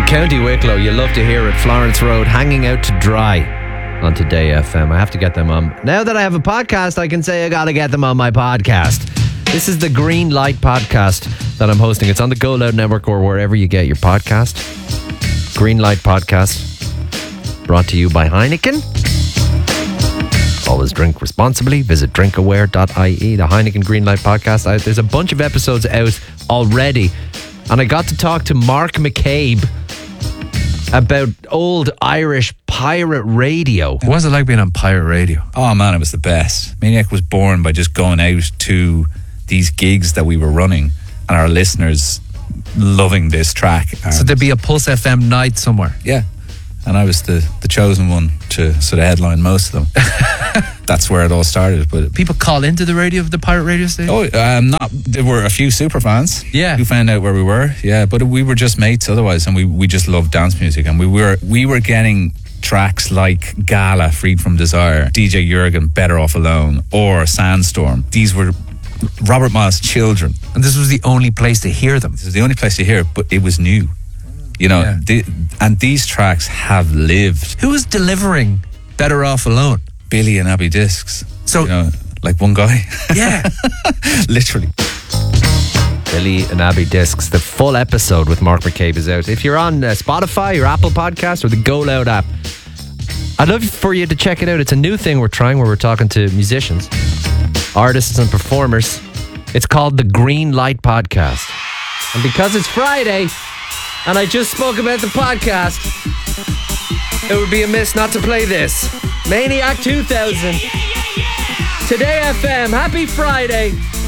In County Wicklow, you love to hear it. Florence Road, hanging out to dry on Today FM. I have to get them on. Now that I have a podcast, I can say I got to get them on my podcast. This is the Green Light podcast that I'm hosting. It's on the Go Loud Network or wherever you get your podcast. Green Light podcast, brought to you by Heineken. Always drink responsibly. Visit drinkaware.ie. The Heineken Green Light podcast. There's a bunch of episodes out already. And I got to talk to Mark McCabe about old Irish pirate radio. What was it like being on pirate radio? Oh man, it was the best. Maniac was born by just going out to these gigs that we were running and our listeners loving this track. So there'd be a Pulse FM night somewhere. Yeah. And I was the chosen one to sort of headline most of them. That's where it all started. But people call into the radio, the pirate radio station? Oh, there were a few super fans. Yeah. Who found out where we were. Yeah, but we were just mates otherwise, and we just loved dance music, and we were getting tracks like Gala, Freed from Desire, DJ Jurgen, Better Off Alone, or Sandstorm. These were Robert Miles' children. And this was the only place to hear them. This was the only place to hear it, but it was new. You know, yeah. And these tracks have lived. Who was delivering Better Off Alone? Billy and Abby Discs. So, you know, like one guy. Yeah. Literally. Billy and Abby Discs. The full episode with Mark McCabe is out. If you're on Spotify or Apple Podcasts or the Go Loud app, I'd love for you to check it out. It's a new thing we're trying where we're talking to musicians, artists and performers. It's called the Green Light Podcast. And because it's Friday and I just spoke about the podcast, it would be amiss not to play this. Maniac 2000. Today FM. Happy Friday.